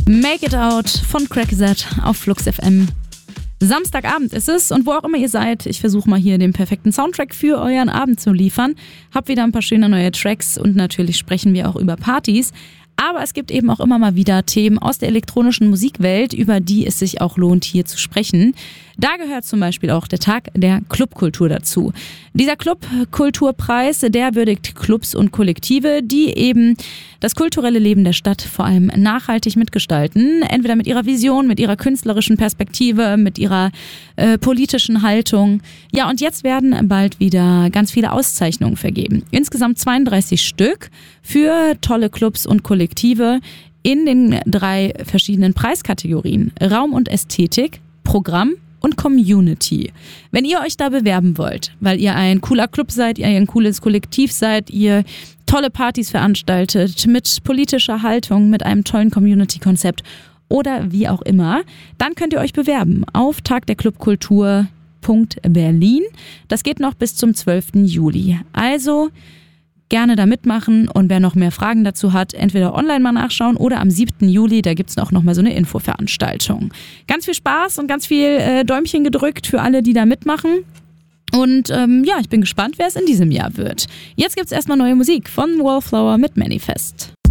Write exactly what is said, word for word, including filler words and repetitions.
Make It Out von Crackset auf Flux F M. Samstagabend ist es und wo auch immer ihr seid, ich versuche mal hier den perfekten Soundtrack für euren Abend zu liefern. Hab wieder ein paar schöne neue Tracks und natürlich sprechen wir auch über Partys. Aber es gibt eben auch immer mal wieder Themen aus der elektronischen Musikwelt, über die es sich auch lohnt, hier zu sprechen. Da gehört zum Beispiel auch der Tag der Clubkultur dazu. Dieser Clubkulturpreis, der würdigt Clubs und Kollektive, die eben das kulturelle Leben der Stadt vor allem nachhaltig mitgestalten. Entweder mit ihrer Vision, mit ihrer künstlerischen Perspektive, mit ihrer äh, politischen Haltung. Ja, und jetzt werden bald wieder ganz viele Auszeichnungen vergeben. Insgesamt zweiunddreißig Stück für tolle Clubs und Kollektive in den drei verschiedenen Preiskategorien. Raum und Ästhetik, Programm und Community. Wenn ihr euch da bewerben wollt, weil ihr ein cooler Club seid, ihr ein cooles Kollektiv seid, ihr tolle Partys veranstaltet, mit politischer Haltung, mit einem tollen Community-Konzept oder wie auch immer, dann könnt ihr euch bewerben auf tagderclubkultur punkt berlin. Das geht noch bis zum zwölften Juli. Also gerne da mitmachen und wer noch mehr Fragen dazu hat, entweder online mal nachschauen oder am siebten Juli, da gibt's auch noch mal so eine Infoveranstaltung. Ganz viel Spaß und ganz viel äh, Däumchen gedrückt für alle, die da mitmachen. Und ähm, ja, ich bin gespannt, wer es in diesem Jahr wird. Jetzt gibt's erstmal neue Musik von Wallflower mit Manifest.